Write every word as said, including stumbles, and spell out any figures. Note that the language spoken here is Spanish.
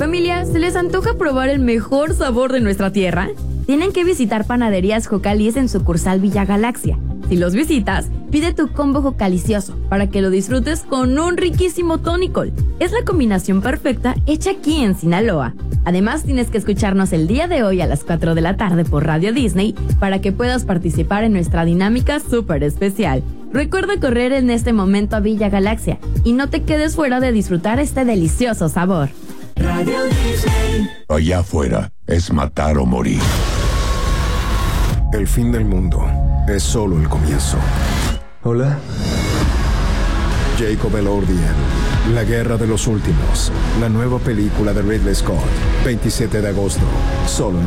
Familia, ¿se les antoja probar el mejor sabor de nuestra tierra? Tienen que visitar Panaderías Jocalies en sucursal Villa Galaxia. Si los visitas, pide tu combo jocalicioso para que lo disfrutes con un riquísimo tonicol. Es la combinación perfecta hecha aquí en Sinaloa. Además, tienes que escucharnos el día de hoy a las cuatro de la tarde por Radio Disney para que puedas participar en nuestra dinámica súper especial. Recuerda correr en este momento a Villa Galaxia y no te quedes fuera de disfrutar este delicioso sabor. Radio Disney. Allá afuera es matar o morir. El fin del mundo es solo el comienzo. Hola. Jacob Elordi, La Guerra de los Últimos, la nueva película de Ridley Scott, veintisiete de agosto, solo en